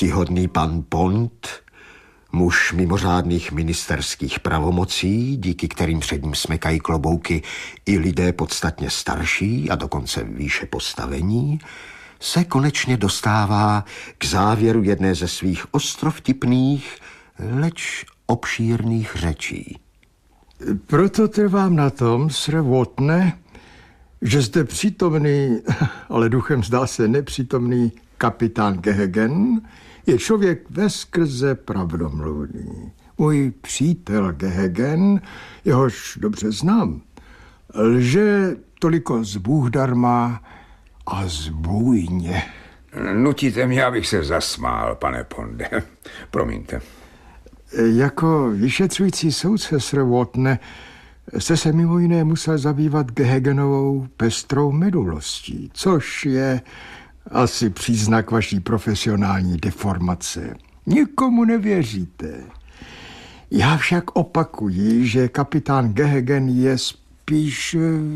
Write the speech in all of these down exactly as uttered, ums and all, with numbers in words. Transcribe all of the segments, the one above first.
Úctyhodný pan Pond, muž mimořádných ministerských pravomocí, díky kterým před ním smekají klobouky i lidé podstatně starší a dokonce výše postavení, se konečně dostává k závěru jedné ze svých ostrovtipných, leč obšírných řečí. Proto trvám na tom, Sir Watne, že zde přítomný, ale duchem zdá se nepřítomný kapitán Gehegen je člověk veskrze pravdomluvný. Můj přítel Gehegen, jehož dobře znám, lže toliko zbůhdarma a zbůjně. Nutíte mě, abych se zasmál, pane Ponde. Promiňte. Jako vyšetřující soudce, Sir Watne, jste se mimo jiné musel zabývat Gehegenovou pestrou minulostí, což je asi příznak vaší profesionální deformace. Nikomu nevěříte. Já však opakuji, že kapitán Gehegen je spíš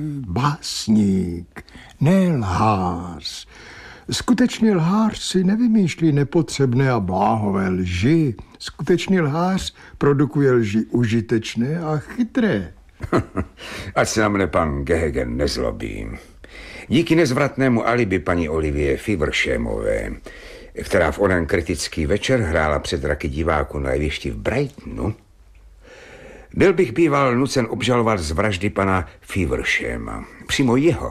básník, ne lhář. Skutečný lhář si nevymýšlí nepotřebné a bláhové lži. Skutečný lhář produkuje lži užitečné a chytré. Ať se na mne pan Gehegen nezlobí. Díky nezvratnému alibi paní Olivie Fevershamové, která v onen kritický večer hrála před zraky diváků na jevišti v Brightonu, byl bych býval nucen obžalovat z vraždy pana Fevershama. Přímo jeho.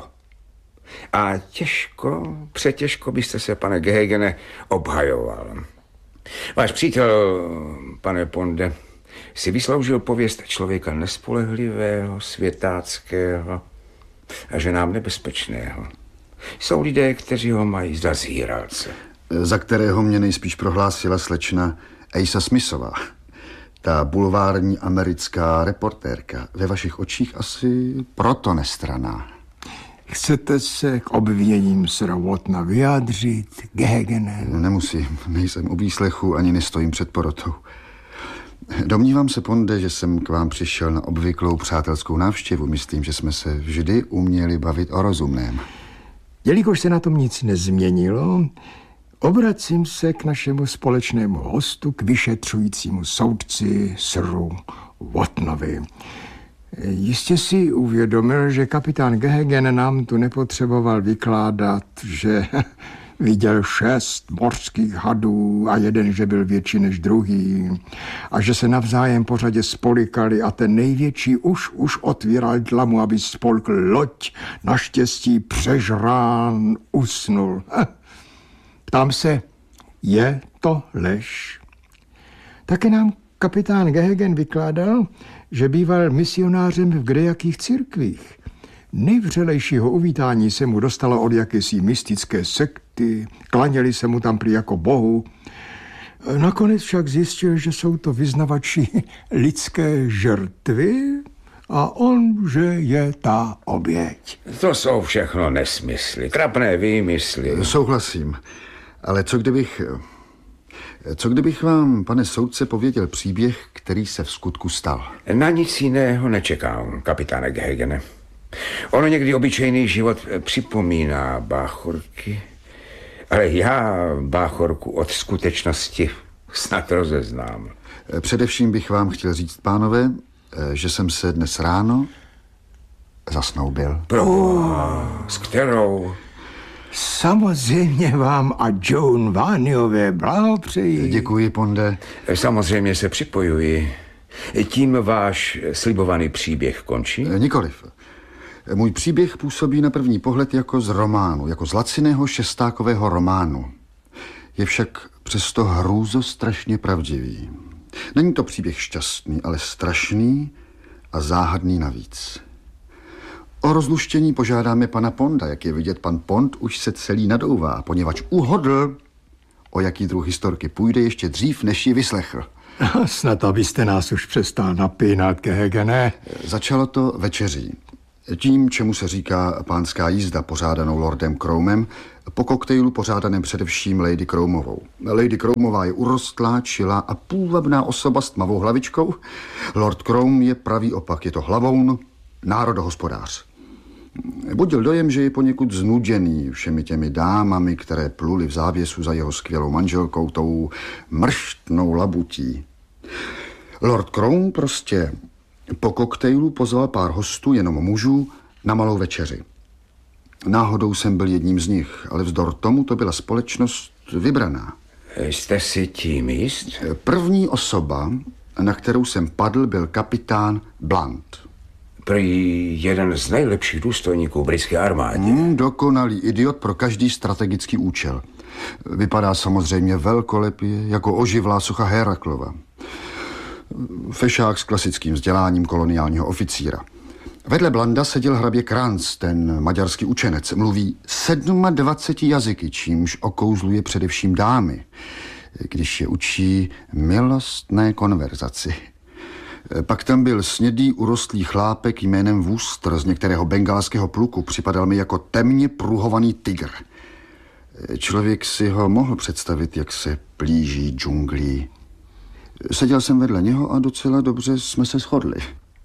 A těžko, přetěžko byste se, pane Gehegene, obhajoval. Váš přítel, pane Ponde, si vysloužil pověst člověka nespolehlivého, světáckého a ženám nebezpečného. Jsou lidé, kteří ho mají za zhýralce. Za kterého mě nejspíš prohlásila slečna Asa Smithová. Ta bulvární americká reportérka. Ve vašich očích asi proto nestranná. Chcete se k obviněním Sir Watna vyjádřit, Gehegene? Nemusím, nejsem u výslechu, ani nestojím před porotou. Domnívám se, Ponde, že jsem k vám přišel na obvyklou přátelskou návštěvu. Myslím, že jsme se vždy uměli bavit o rozumném. Jelikož se na tom nic nezměnilo, obracím se k našemu společnému hostu, k vyšetřujícímu soudci Siru Watnovi. Jistě si uvědomil, že kapitán Gehegen nám tu nepotřeboval vykládat, že viděl šest mořských hadů a jeden, že byl větší než druhý a že se navzájem pořadě spolikali a ten největší už už otvíral dlamu, aby spolkl loď. Naštěstí přežrán usnul. Ptám se, je to lež? Také nám kapitán Gehegen vykládal, že býval misionářem v kdejakých církvích. Nejvřelejšího uvítání se mu dostalo od jakési mystické sekty, klaněli se mu tam prý jako bohu. Nakonec však zjistil, že jsou to vyznavači lidské žrtvy a on, že je ta oběť. To jsou všechno nesmysly, trapné výmysly. Souhlasím, ale co kdybych... Co kdybych vám, pane soudce, pověděl příběh, který se v skutku stal? Na nic jiného nečekám, kapitáne Gehegene. Ono někdy obyčejný život připomíná báchorky, ale já báchorku od skutečnosti snad rozeznám. Především bych vám chtěl říct, pánové, že jsem se dnes ráno zasnoubil. Pro oh. S kterou? Samozřejmě vám a Joan Vániové blahopřeji. Děkuji, Ponde. Samozřejmě se připojuji. Tím váš slibovaný příběh končí? Nikoliv. Můj příběh působí na první pohled jako z románu, jako z laciného šestákového románu. Je však přesto hrůzostrašně pravdivý. Není to příběh šťastný, ale strašný a záhadný navíc. O rozluštění požádáme pana Ponda. Jak je vidět, pan Pond už se celý nadouvá, poněvadž uhodl, o jaký druh historky půjde ještě dřív, než ji vyslechl. Snad abyste nás už přestal napínat, Gehegene. Začalo to večeří. Tím, čemu se říká pánská jízda, pořádanou lordem Cromem, po koktejlu pořádaném především Lady Cromovou. Lady Cromová je urostlá, čilá a půvabná osoba s tmavou hlavičkou. Lord Crom je pravý opak, je to hlavoun, národohospodář. Budil dojem, že je poněkud znuděný všemi těmi dámami, které pluly v závěsu za jeho skvělou manželkou, tou mrštnou labutí. Lord Crome prostě po koktejlu pozval pár hostů, jenom mužů, na malou večeři. Náhodou jsem byl jedním z nich, ale vzdor tomu to byla společnost vybraná. Jste si tím jist? První osoba, na kterou jsem padl, byl kapitán Blunt. Prý jeden z nejlepších důstojníků britské armádě. Hmm, dokonalý idiot pro každý strategický účel. Vypadá samozřejmě velkolepě, jako oživlá socha Heraklova. Fešák s klasickým vzděláním koloniálního oficíra. Vedle Blanda seděl hrabě Kranz, ten maďarský učenec. Mluví dvacet sedm jazyky, čímž okouzluje především dámy, když je učí milostné konverzaci. Pak tam byl snědý urostlý chlápek jménem Wooster z některého bengalského pluku. Připadal mi jako temně pruhovaný tygr. Člověk si ho mohl představit, jak se plíží džunglí. Seděl jsem vedle něho a docela dobře jsme se shodli.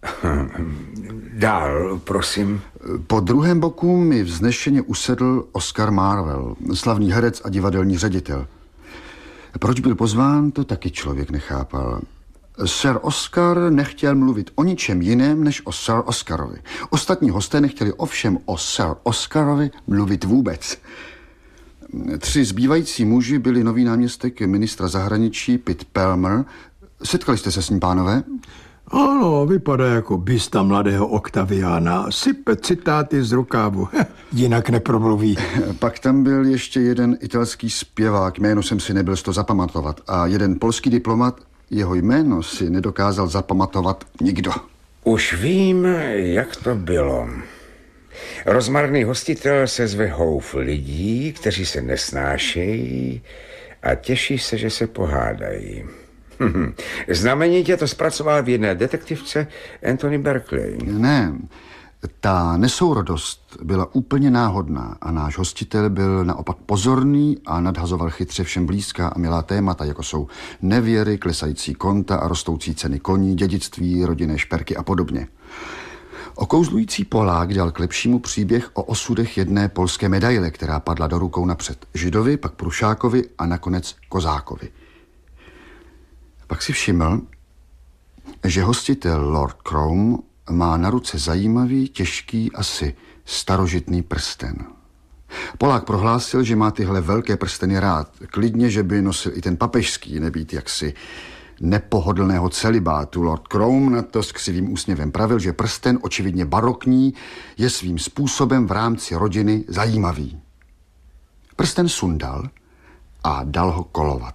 Dál, prosím. Po druhém boku mi vznešeně usedl Oscar Marvel, slavný herec a divadelní ředitel. Proč byl pozván, to taky člověk nechápal. Sir Oscar nechtěl mluvit o ničem jiném, než o Sir Oscarovi. Ostatní hosté nechtěli ovšem o Sir Oscarovi mluvit vůbec. Tři zbývající muži byli nový náměstek ministra zahraničí Pitt Pelmer. Setkali jste se s ním, pánové? Ano, vypadá jako bysta mladého Oktaviána. Sype citáty z rukávu. Jinak nepromluví. Pak tam byl ještě jeden italský zpěvák, jméno jsem si nebyl z to zapamatovat. A jeden polský diplomat, jeho jméno si nedokázal zapamatovat nikdo. Už vím, jak to bylo. Rozmarný hostitel se zve houf lidí, kteří se nesnášejí a těší se, že se pohádají. Znamenitě to zpracoval v jedné detektivce Anthony Berkeley. Ne, ta nesourodost byla úplně náhodná a náš hostitel byl naopak pozorný a nadhazoval chytře všem blízká a milá témata, jako jsou nevěry, klesající konta a rostoucí ceny koní, dědictví, rodinné šperky a podobně. Okouzlující Polák dal k lepšímu příběh o osudech jedné polské medaile, která padla do rukou napřed Židovi, pak Prušákovi a nakonec Kozákovi. Pak si všiml, že hostitel Lord Crome má na ruce zajímavý, těžký, asi starožitný prsten. Polák prohlásil, že má tyhle velké prsteny rád. Klidně, že by nosil i ten papežský, nebýt jaksi nepohodlného celibátu. Lord Crome na to s křivým úsměvem pravil, že prsten, očividně barokní, je svým způsobem v rámci rodiny zajímavý. Prsten sundal a dal ho kolovat.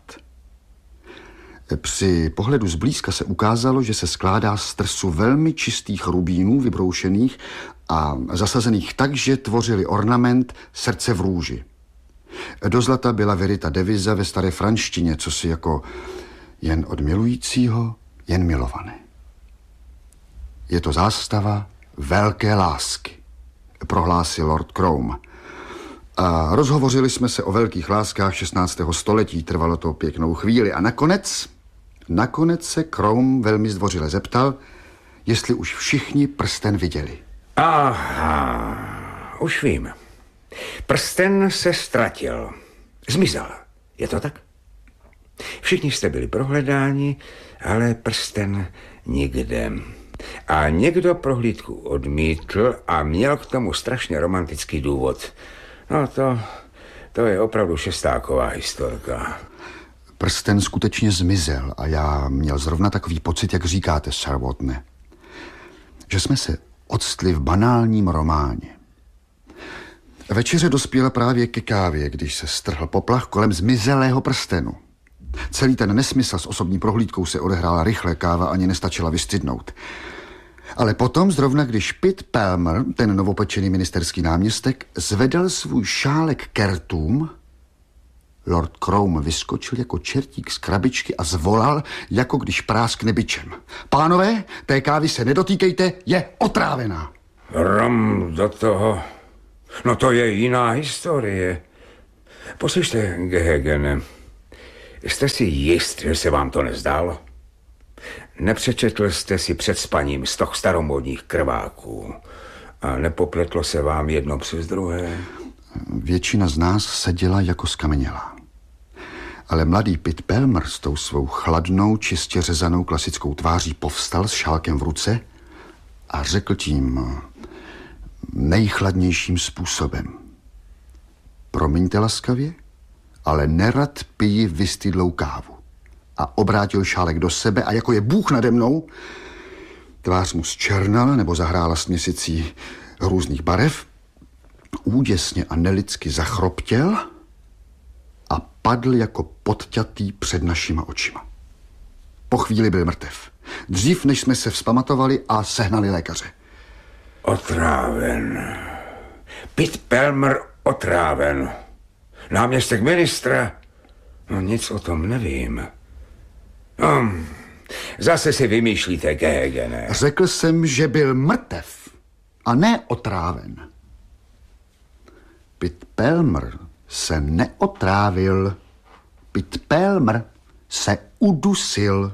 Při pohledu zblízka se ukázalo, že se skládá z trsu velmi čistých rubínů vybroušených a zasazených tak, že tvořili ornament srdce v růži. Do zlata byla vyryta deviza ve staré franštině, co si jako jen od milujícího, jen milované. Je to zástava velké lásky, prohlásil Lord Crome. A rozhovořili jsme se o velkých láskách šestnáctého století, trvalo to pěknou chvíli a nakonec, nakonec se Crome velmi zdvořile zeptal, jestli už všichni prsten viděli. Aha, už vím. Prsten se ztratil, zmizel, je to tak? Všichni jste byli prohledáni, ale prsten nikde. A někdo prohlídku odmítl a měl k tomu strašně romantický důvod. No to, to je opravdu šestáková historka. Prsten skutečně zmizel a já měl zrovna takový pocit, jak říkáte, Sir Wattone, že jsme se octli v banálním románě. Večeře dospěla právě ke kávě, když se strhl poplach kolem zmizelého prstenu. Celý ten nesmysl s osobní prohlídkou se odehrál rychle, káva ani nestačila vystydnout. Ale potom, zrovna když Pitt Pelmer, ten novopečený ministerský náměstek, zvedal svůj šálek kertům, Lord Crome vyskočil jako čertík z krabičky a zvolal, jako když práskne bičem. Pánové, té kávy se nedotýkejte, je otrávená. Rom do toho. No to je jiná historie. Poslyšte, Gehegene, jste si jist, že se vám to nezdálo? Nepřečetl jste si před spaním z toho staromódních krváků A nepopletlo se vám jedno přes druhé? Většina z nás seděla jako skamenělá. Ale mladý Pitt Pelmer s tou svou chladnou, čistě řezanou klasickou tváří povstal s šálkem v ruce a řekl tím nejchladnějším způsobem: promiňte laskavě, ale nerad piji vystydlou kávu. A obrátil šálek do sebe a jako je Bůh nade mnou, tvář mu zčernala nebo zahrála směsicí různých barev, úděsně a nelidsky zachroptěl a padl jako podťatý před našima očima. Po chvíli byl mrtev. Dřív, než jsme se vzpamatovali a sehnali lékaře. Otráven. Pitt Pelmer otráven. Náměstek ministra? No nic o tom nevím. No, zase si vymýšlíte, Gehegene. Řekl jsem, že byl mrtev a ne otráven. Pitt Pelmer se neotrávil. Pitt Pelmer se udusil.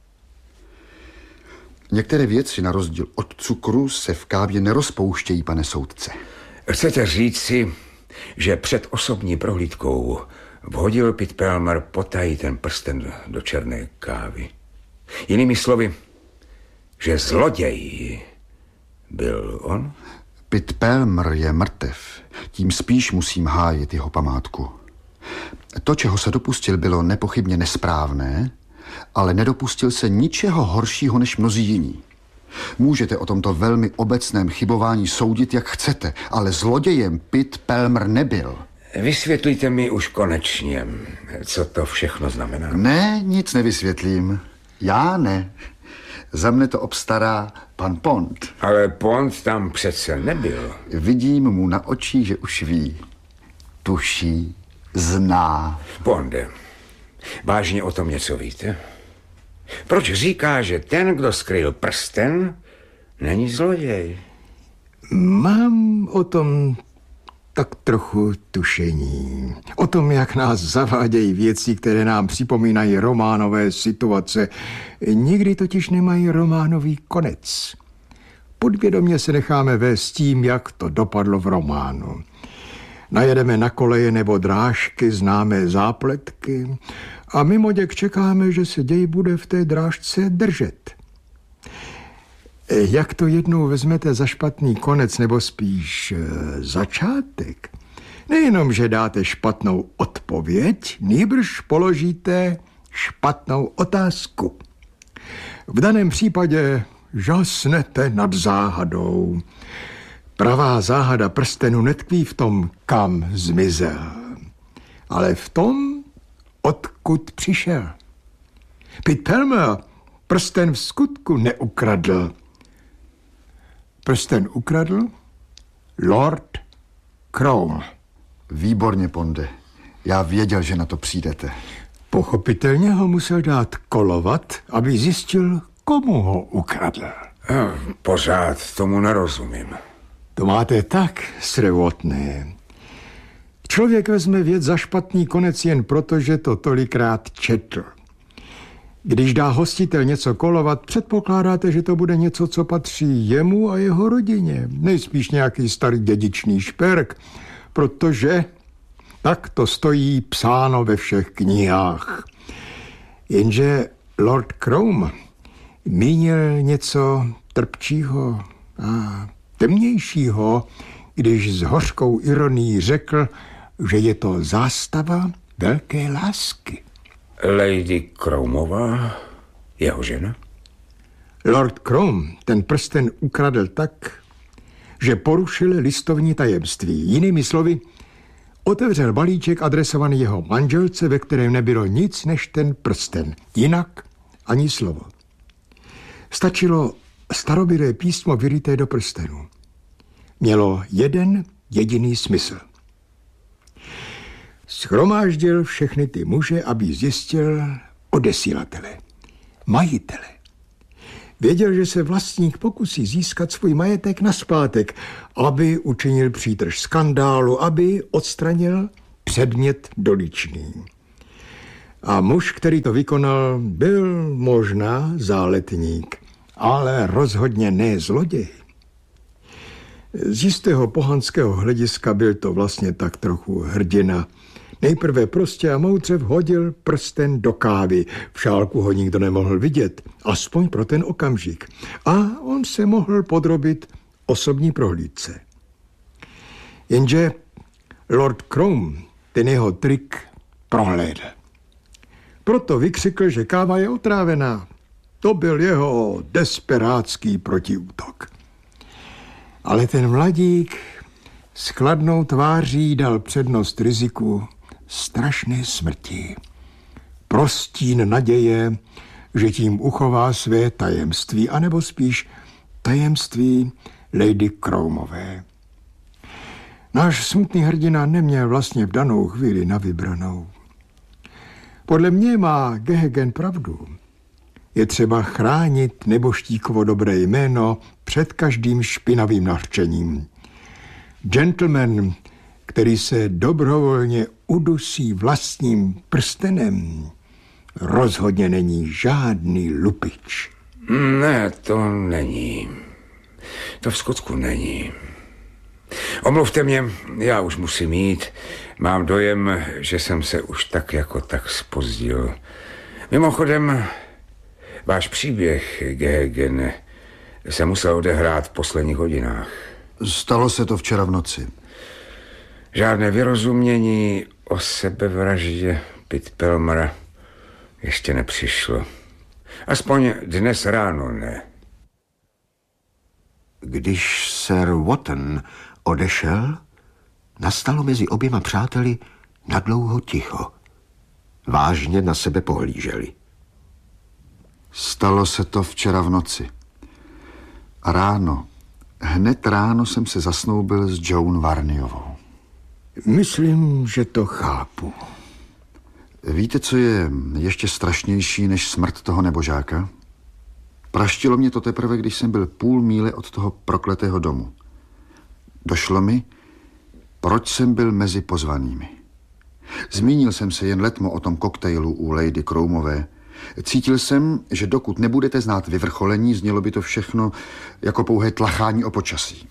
Některé věci, na rozdíl od cukru, se v kávě nerozpouštějí, pane soudce. Chcete říci, že před osobní prohlídkou vhodil Pitt Pelmer potají ten prsten do černé kávy? Jinými slovy, že zloděj byl on? Pitt Pelmer je mrtev. Tím spíš musím hájit jeho památku. To, čeho se dopustil, bylo nepochybně nesprávné, ale nedopustil se ničeho horšího než mnozí jiní. Můžete o tomto velmi obecném chybování soudit, jak chcete, ale zlodějem Pitt Pelmer nebyl. Vysvětlíte mi už konečně, co to všechno znamená. Ne, nic nevysvětlím. Já ne. Za mne to obstará pan Pond. Ale Pond tam přece nebyl. Vidím mu na očích, že už ví. Tuší, zná. Ponde, vážně o tom něco víte? Proč říká, že ten, kdo skryl prsten, není zloděj? Mám o tom tak trochu tušení. O tom, jak nás zavádějí věci, které nám připomínají románové situace. Nikdy totiž nemají románový konec. Podvědomě se necháme vést tím, jak to dopadlo v románu. Najedeme na koleje nebo drážky, známé zápletky a mimoděk čekáme, že se děj bude v té drážce držet. Jak to jednou vezmete za špatný konec, nebo spíš e, začátek, nejenom, že dáte špatnou odpověď, nýbrž položíte špatnou otázku. V daném případě žasnete nad záhadou. Pravá záhada prstenu netkví v tom, kam zmizel, ale v tom, odkud přišel. Pitt Pelmer prsten v skutku neukradl. Prsten ukradl Lord Crown. Výborně, Ponde. Já věděl, že na to přijdete. Pochopitelně ho musel dát kolovat, aby zjistil, komu ho ukradl. Pořád tomu nerozumím. To máte tak srevotné. Člověk vezme věc za špatný konec jen proto, že to tolikrát četl. Když dá hostitel něco kolovat, předpokládáte, že to bude něco, co patří jemu a jeho rodině. Nejspíš nějaký starý dědičný šperk, protože tak to stojí psáno ve všech knihách. Jenže Lord Crown mínil něco trpčího a temnějšího, když s hořkou ironií řekl, že je to zástava velké lásky. Lady Crownová, jeho žena? Lord Crown ten prsten ukradl tak, že porušil listovní tajemství. Jinými slovy, otevřel balíček adresovaný jeho manželce, ve kterém nebylo nic než ten prsten. Jinak ani slovo. Stačilo starobylé písmo vyryté do prstenu. Mělo jeden jediný smysl. Shromáždil všechny ty muže, aby zjistil odesílatele, majitele. Věděl, že se vlastník pokusí získat svůj majetek nazpátek, aby učinil přítrž skandálu, aby odstranil předmět doličný. A muž, který to vykonal, byl možná záletník, ale rozhodně ne zloděj. Z jistého pohanského hlediska byl to vlastně tak trochu hrdina. Nejprve prostě a moudře vhodil prsten do kávy. V šálku ho nikdo nemohl vidět, aspoň pro ten okamžik. A on se mohl podrobit osobní prohlídce. Jenže Lord Crome ten jeho trik prohlédl. Proto vykřikl, že káva je otrávená. To byl jeho desperátský protiútok. Ale ten mladík s chladnou tváří dal přednost riziku strašné smrti. Prostín naděje, že tím uchová své tajemství, anebo spíš tajemství Lady Cromeové. Náš smutný hrdina neměl vlastně v danou chvíli na vybranou. Podle mě má Gehegen pravdu. Je třeba chránit neboštíkovo dobré jméno před každým špinavým nařčením. Gentleman, který se dobrovolně udusí vlastním prstenem, rozhodně není žádný lupič. Ne, to není. To v skutku není. Omluvte mě, já už musím jít. Mám dojem, že jsem se už tak jako tak zpozdil. Mimochodem, váš příběh, Gehegen, se musel odehrát v posledních hodinách. Stalo se to včera v noci. Žádné vyrozumění o sebevraždě Pitpelmera ještě nepřišlo. Aspoň dnes ráno ne. Když Sir Wotton odešel, nastalo mezi oběma přáteli nadlouho ticho. Vážně na sebe pohlíželi. Stalo se to včera v noci. A ráno, hned ráno jsem se zasnoubil s Joan Varniovou. Myslím, že to chápu. Víte, co je ještě strašnější než smrt toho nebožáka? Praštilo mě to teprve, když jsem byl půl míle od toho prokletého domu. Došlo mi, proč jsem byl mezi pozvanými. Zmínil jsem se jen letmo o tom koktejlu u Lady Cromeové. Cítil jsem, že dokud nebudete znát vyvrcholení, znělo by to všechno jako pouhé tlachání o počasí.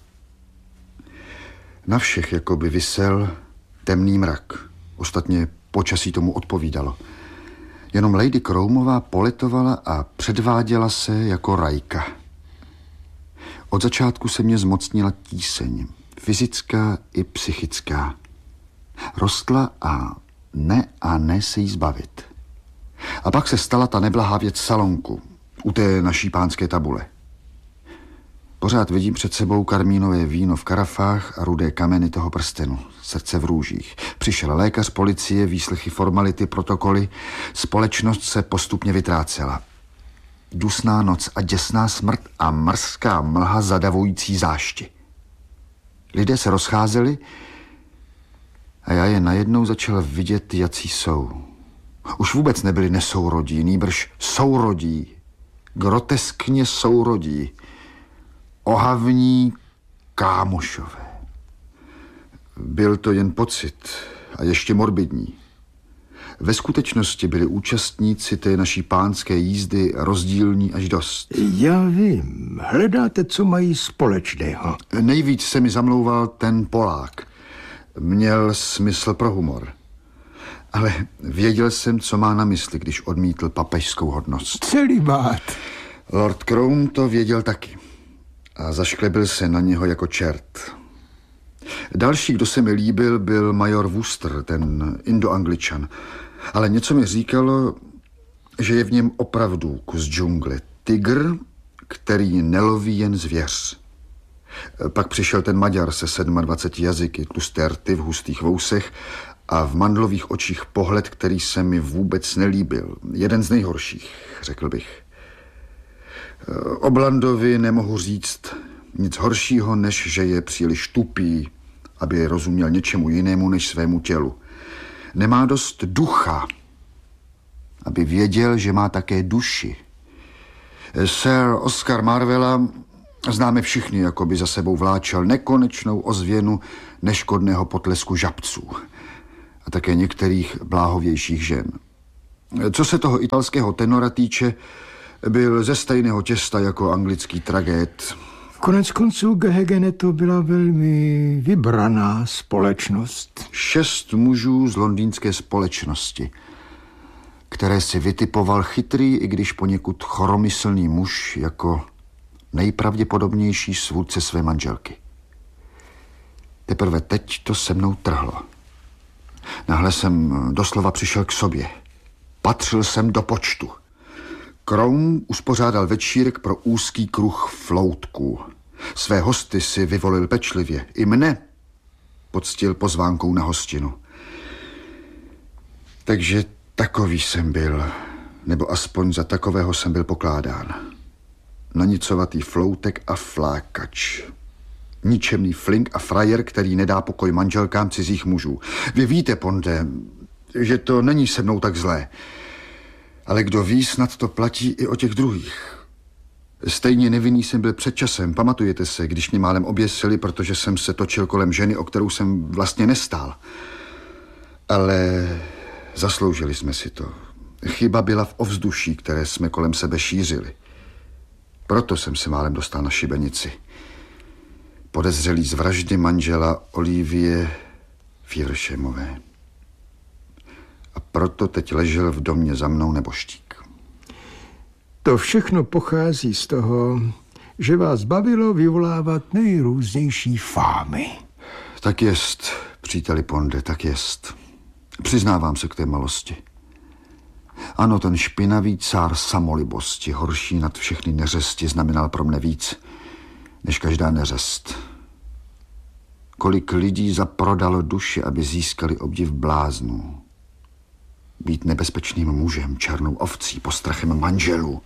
Na všech jako by visel temný mrak. Ostatně počasí tomu odpovídalo. Jenom Lady Cromeová poletovala a předváděla se jako rajka. Od začátku se mě zmocnila tíseň, fyzická i psychická. Rostla a ne a ne se jí zbavit. A pak se stala ta neblahá věc salonku, u té naší pánské tabule. Pořád vidím před sebou karmínové víno v karafách a rudé kameny toho prstenu, srdce v růžích. Přišel lékař, policie, výslechy, formality, protokoly. Společnost se postupně vytrácela. Dusná noc a děsná smrt a mrzká mlha zadavující zášti. Lidé se rozcházeli a já je najednou začal vidět, jací jsou. Už vůbec nebyli nesourodí, nýbrž sourodí. Groteskně sourodí. Ohavní kámošové. Byl to jen pocit a ještě morbidní. Ve skutečnosti byli účastníci té naší pánské jízdy rozdílní až dost. Já vím, hledáte, co mají společného. Nejvíc se mi zamlouval ten Polák. Měl smysl pro humor. Ale věděl jsem, co má na mysli, když odmítl papežskou hodnost. Celibát. Lord Crome to věděl taky. A zašklebil se na něho jako čert. Další, kdo se mi líbil, byl major Wooster, ten Indoangličan. Ale něco mi říkalo, že je v něm opravdu kus džungle. Tygr, který neloví jen zvěř. Pak přišel ten Maďar se dvaceti sedmi jazyky, tlusté rty v hustých vousech a v mandlových očích pohled, který se mi vůbec nelíbil. Jeden z nejhorších, řekl bych. O Blandovi nemohu říct nic horšího, než že je příliš tupý, aby rozuměl něčemu jinému než svému tělu. Nemá dost ducha, aby věděl, že má také duši. Sir Oscar Marvella známe všichni, jako by za sebou vláčel nekonečnou ozvěnu neškodného potlesku žabců a také některých bláhovějších žen. Co se toho italského tenora týče, byl ze stejného těsta jako anglický tragéd. Konec konců Gehegene to byla velmi vybraná společnost. Šest mužů z londýnské společnosti, které si vytipoval chytrý, i když poněkud choromyslný muž jako nejpravděpodobnější svůdce své manželky. Teprve teď to se mnou trhlo. Náhle jsem doslova přišel k sobě. Patřil jsem do počtu. Crown uspořádal večírek pro úzký kruh floutků. Své hosty si vyvolil pečlivě. I mne poctil pozvánkou na hostinu. Takže takový jsem byl, nebo aspoň za takového jsem byl pokládán. Nanicovatý floutek a flákač. Ničemný flink a frajer, který nedá pokoj manželkám cizích mužů. Vy víte, Ponde, že to není se mnou tak zlé. Ale kdo ví, snad to platí i o těch druhých. Stejně nevinný jsem byl před časem, pamatujete se, když mě málem oběsili, protože jsem se točil kolem ženy, o kterou jsem vlastně nestál. Ale zasloužili jsme si to. Chyba byla v ovzduší, které jsme kolem sebe šířili. Proto jsem se málem dostal na šibenici. Podezřelý z vraždy manžela Olivie Fevershemové. A proto teď ležel v domě za mnou neboštík. To všechno pochází z toho, že vás bavilo vyvolávat nejrůznější fámy. Tak jest, příteli Ponde, tak jest. Přiznávám se k té malosti. Ano, ten špinavý cár samolibosti, horší nad všechny neřesti, znamenal pro mne víc než každá neřest. Kolik lidí zaprodalo duši, aby získali obdiv bláznů. Být nebezpečným mužem, černou ovcí, postrachem manželů.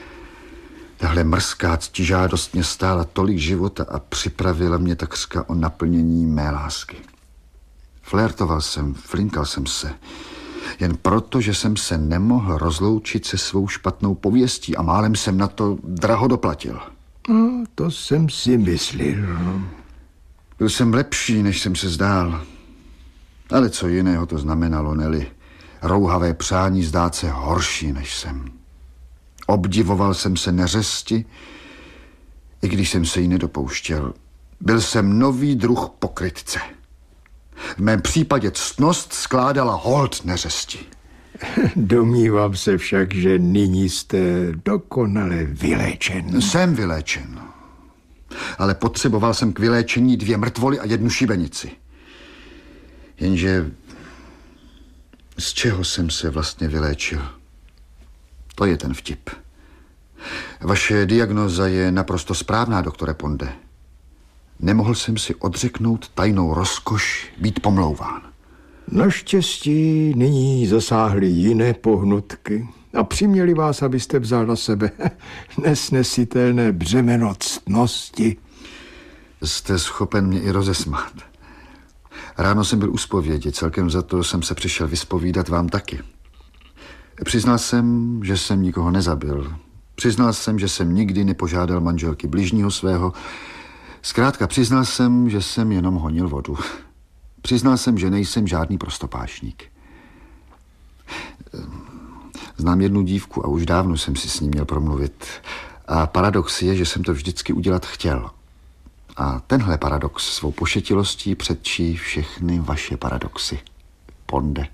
Tahle mrzká ctižádost mě stála tolik života a připravila mě takřka o naplnění mé lásky. Flirtoval jsem, flinkal jsem se, jen proto, že jsem se nemohl rozloučit se svou špatnou pověstí a málem jsem na to draho doplatil. No, to jsem si myslel. Byl jsem lepší, než jsem se zdál. Ale co jiného to znamenalo, neli rouhavé přání zdát se horší, než jsem. Obdivoval jsem se neřesti, i když jsem se jí nedopouštěl. Byl jsem nový druh pokrytce. V mém případě ctnost skládala hold neřesti. Domnívám se však, že nyní jste dokonale vyléčen. Jsem vyléčen. Ale potřeboval jsem k vyléčení dvě mrtvoly a jednu šibenici. Jenže z čeho jsem se vlastně vyléčil? To je ten vtip. Vaše diagnoza je naprosto správná, doktore Ponde. Nemohl jsem si odřeknout tajnou rozkoš být pomlouván. Naštěstí nyní zasáhly jiné pohnutky a přiměli vás, abyste vzal na sebe nesnesitelné břemeno ctnosti. Jste schopen mě i rozesmát. Ráno jsem byl u zpovědi, celkem za to jsem se přišel vyspovídat vám taky. Přiznal jsem, že jsem nikoho nezabil. Přiznal jsem, že jsem nikdy nepožádal manželky bližního svého. Zkrátka přiznal jsem, že jsem jenom honil vodu. Přiznal jsem, že nejsem žádný prostopášník. Znám jednu dívku a už dávno jsem si s ní měl promluvit. A paradox je, že jsem to vždycky udělat chtěl. A tenhle paradox svou pošetilostí předčí všechny vaše paradoxy. Ponde.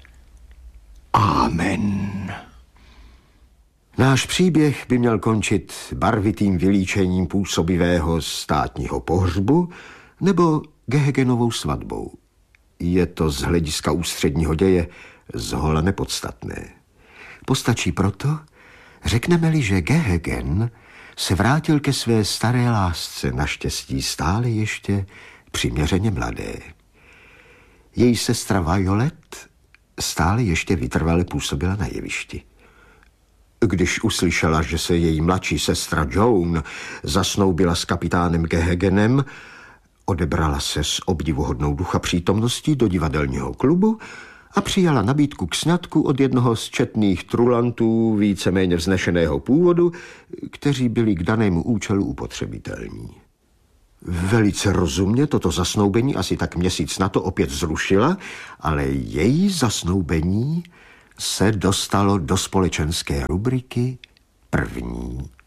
Amen. Náš příběh by měl končit barvitým vylíčením působivého státního pohřbu nebo Gehegenovou svatbou. Je to z hlediska ústředního děje zhola nepodstatné. Postačí proto, řekneme-li, že Gehegen se vrátil ke své staré lásce, naštěstí stále ještě přiměřeně mladé. Její sestra Violet stále ještě vytrvale působila na jevišti. Když uslyšela, že se její mladší sestra Joan zasnoubila s kapitánem Gehegenem, odebrala se s obdivuhodnou ducha přítomností do divadelního klubu a přijala nabídku k sňatku od jednoho z četných trulantů víceméně vznešeného původu, kteří byli k danému účelu upotřebitelní. Velice rozumně toto zasnoubení asi tak měsíc na to opět zrušila, ale její zasnoubení se dostalo do společenské rubriky první.